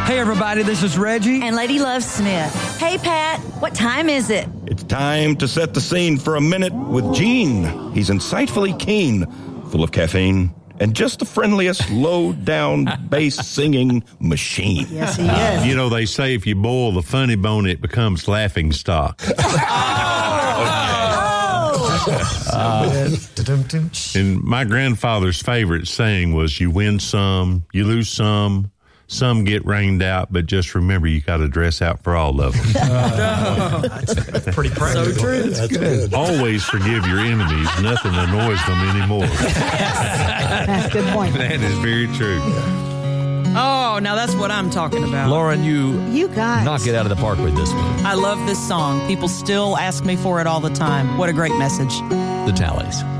Hey, everybody, this is Reggie. And Lady Love Smith. Hey, Pat, what time is it? It's time to set the scene for a minute with Gene. He's insightfully keen, full of caffeine, and just the friendliest low-down bass-singing machine. Yes, he is. You know, they say if you boil the funny bone, it becomes laughing stock. And my grandfather's favorite saying was, you win some, you lose some get rained out, but just remember you got to dress out for all of them. That's pretty practical. So true. That's good. Always forgive your enemies. Nothing annoys them anymore. That's a good point. That is very true. Oh, now that's what I'm talking about. Lauren, You guys. knock it out of the park with this one. I love this song. People still ask me for it all the time. What a great message. The Tallies.